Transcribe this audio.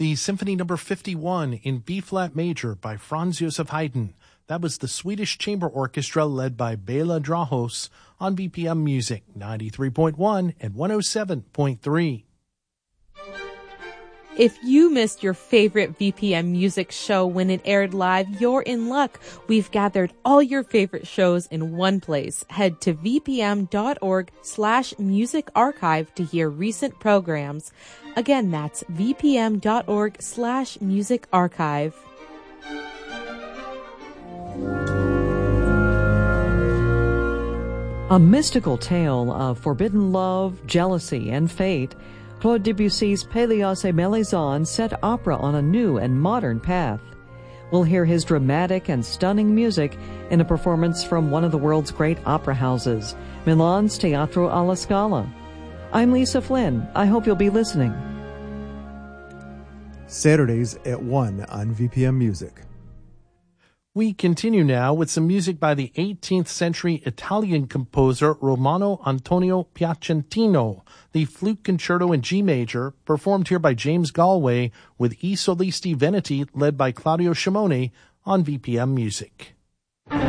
the Symphony No. 51 in B-flat major by Franz Joseph Haydn. That was the Swedish Chamber Orchestra led by Bela Drahos on BPM Music 93.1 and 107.3. If you missed your favorite VPM Music show when it aired live, you're in luck. We've gathered all your favorite shows in one place. Head to vpm.org/music archive to hear recent programs. Again, that's vpm.org/music archive. A mystical tale of forbidden love, jealousy, and fate, Claude Debussy's Pélias et Mélisande set opera on a new and modern path. We'll hear his dramatic and stunning music in a performance from one of the world's great opera houses, Milan's Teatro alla Scala. I'm Lisa Flynn. I hope you'll be listening. Saturdays at 1 on VPM Music. We continue now with some music by the 18th century Italian composer Romano Antonio Piacentino, the Flute Concerto in G major, performed here by James Galway with I Solisti Veneti led by Claudio Scimone on VPM Music.